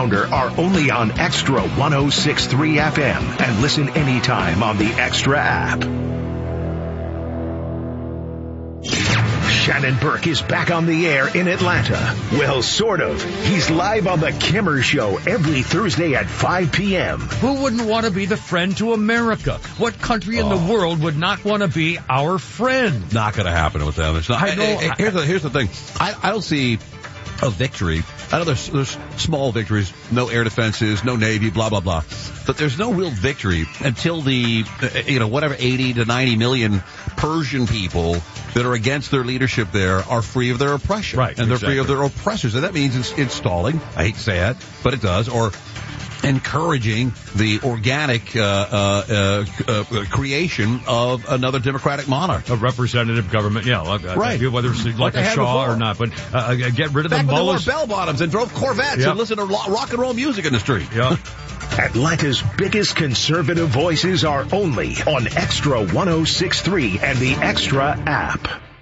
Pounder are only on Extra 106.3 FM and listen anytime on the Extra app. Shannon Burke is back on the air in Atlanta. Well, sort of. He's live on the Kimmer Show every Thursday at 5 p.m. Who wouldn't want to be the friend to America? What country in the world would not want to be our friend? Not going to happen with them. It's not. I know. Here's the thing. I don't see a victory. I know there's small victories, no air defenses, no Navy, blah, blah, blah. But there's no real victory until the, 80 to 90 million Persian people that are against their leadership there are free of their oppression. Right. And they're free of their oppressors. And that means installing, I hate to say it, but it does, or encouraging the organic creation of another democratic monarch. A representative government, right. Whether it's like a Shaw or not, but get rid of the mullahs. Back when they wore bell-bottoms and drove Corvettes and listened to rock and roll music in the street. Yeah. Atlanta's biggest conservative voices are only on Extra 106.3 and the Extra app.